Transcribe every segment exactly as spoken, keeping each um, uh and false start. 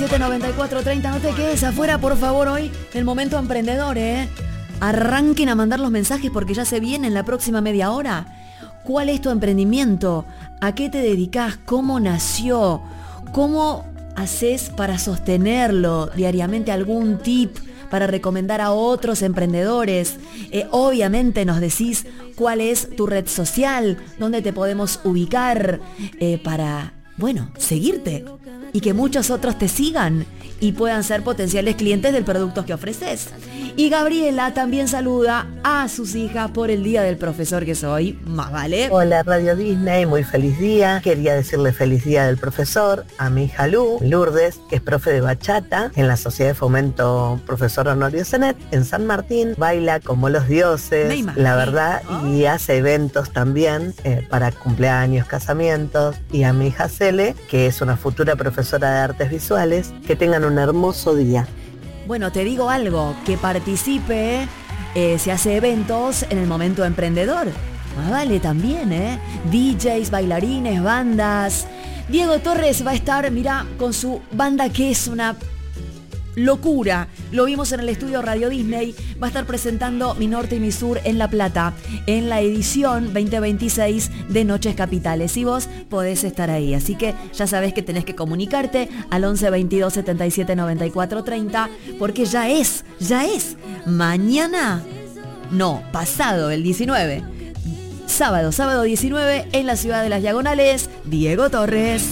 siete noventa y cuatro treinta, no te quedes afuera, por favor, hoy del momento emprendedor, ¿eh? Arranquen a mandar los mensajes porque ya se viene en la próxima media hora. ¿Cuál es tu emprendimiento? ¿A qué te dedicas? ¿Cómo nació? ¿Cómo haces para sostenerlo diariamente? ¿Algún tip para recomendar a otros emprendedores? Eh, obviamente nos decís cuál es tu red social, dónde te podemos ubicar eh, para, bueno, seguirte y que muchos otros te sigan y puedan ser potenciales clientes del producto que ofreces. Y Gabriela también saluda a sus hijas por el Día del Profesor que soy, más vale. Hola Radio Disney, muy feliz día. Quería decirle feliz Día del Profesor a mi hija Lu, Lourdes, que es profe de bachata en la Sociedad de Fomento Profesor Honorio Zenet en San Martín. Baila como los dioses, la verdad, y hace eventos también eh, para cumpleaños, casamientos. Y a mi hija Cele, que es una futura profesora de artes visuales, que tengan un hermoso día. Bueno, te digo algo, que participe, eh, se hace eventos en el momento emprendedor. Más vale también, ¿eh? D Js, bailarines, bandas. Diego Torres va a estar, mira, con su banda que es una locura. Lo vimos en el estudio Radio Disney. Va a estar presentando Mi Norte y Mi Sur en La Plata en la edición veinte veintiséis de Noches Capitales. Y vos podés estar ahí. Así que ya sabés que tenés que comunicarte al once veintidós setenta y siete noventa y cuatro treinta porque ya es, ya es. Mañana, no, pasado el diecinueve. Sábado, sábado diecinueve en la ciudad de Las Diagonales, Diego Torres.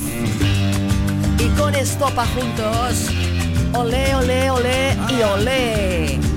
Y con Estopa juntos. Olé, olé, olé y olé.